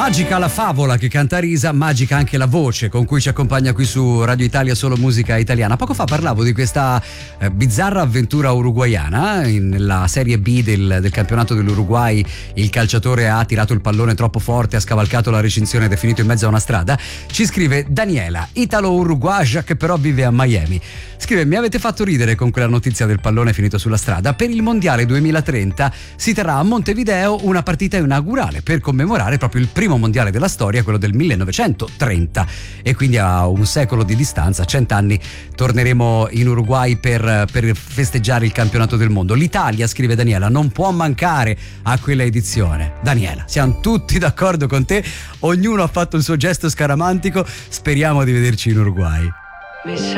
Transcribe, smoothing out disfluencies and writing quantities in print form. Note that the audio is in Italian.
Magica la favola che canta Risa, magica anche la voce con cui ci accompagna qui su Radio Italia, solo musica italiana. Poco fa parlavo di questa bizzarra avventura uruguaiana. Nella Serie B del campionato dell'Uruguay il calciatore ha tirato il pallone troppo forte, ha scavalcato la recinzione ed è finito in mezzo a una strada. Ci scrive Daniela, italo-uruguagia che però vive a Miami. Scrive: mi avete fatto ridere con quella notizia del pallone finito sulla strada. Per il mondiale 2030 si terrà a Montevideo una partita inaugurale per commemorare proprio il primo mondiale della storia, quello del 1930, e quindi a un secolo di distanza, 100 anni, torneremo in Uruguay per festeggiare il campionato del mondo. L'Italia, scrive Daniela, non può mancare a quella edizione. Daniela, siamo tutti d'accordo con te, ognuno ha fatto il suo gesto scaramantico, speriamo di vederci in Uruguay.